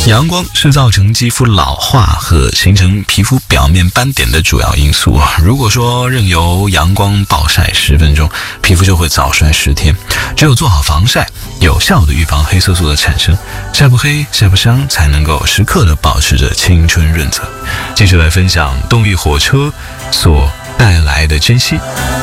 阳光是造成肌肤老化和形成皮肤表面斑点的主要因素。如果说任由阳光暴晒10分钟，皮肤就会早衰10天。只有做好防晒，有效的预防黑色素的产生，晒不黑晒不伤，才能够时刻的保持着青春润泽。继续来分享动力火车所带来的珍惜。